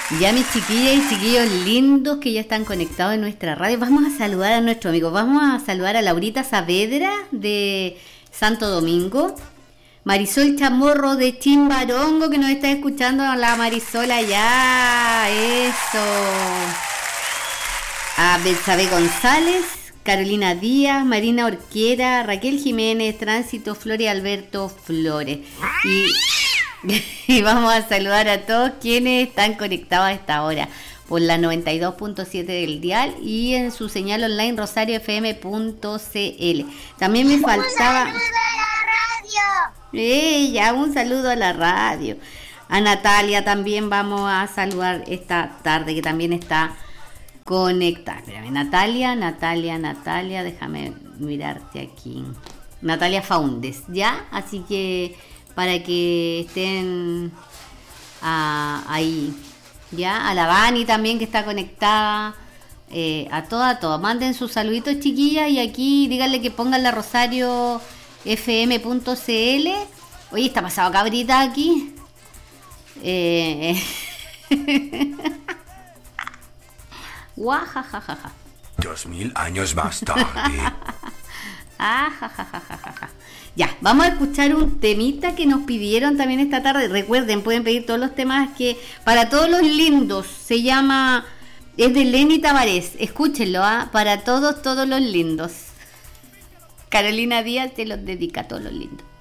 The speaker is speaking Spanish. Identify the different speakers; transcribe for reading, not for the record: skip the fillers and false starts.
Speaker 1: Ya mis chiquillas y chiquillos lindos que ya están conectados en nuestra radio, vamos a saludar a nuestro amigo, vamos a saludar a Laurita Saavedra de Santo Domingo, Marisol Chamorro de Chimbarongo que nos está escuchando, la Marisol allá, eso, a Betsabe González, Carolina Díaz, Marina Orquera, Raquel Jiménez, Tránsito Flores, Alberto Flores y vamos a saludar a todos quienes están conectados a esta hora por la 92.7 del dial y en su señal online rosariofm.cl. También me faltaba...
Speaker 2: ¡Un saludo a la radio!
Speaker 1: Ya, un saludo a la radio. A Natalia también vamos a saludar esta tarde, que también está conectada. Espérame, Natalia, déjame mirarte aquí. Natalia Faundes, ¿ya? Así que... para que estén ahí, ya, a la Vani también que está conectada, a todas, manden sus saluditos chiquillas y aquí díganle que pongan la rosariofm.cl. Oye, está pasado cabrita aquí.
Speaker 3: 2000 años más tarde.
Speaker 1: Ya, vamos a escuchar un temita que nos pidieron también esta tarde. Recuerden, pueden pedir todos los temas que para todos los lindos. Se llama, es de Lenny Tavares. Escúchenlo, para todos los lindos. Carolina Díaz te los dedica a todos los lindos.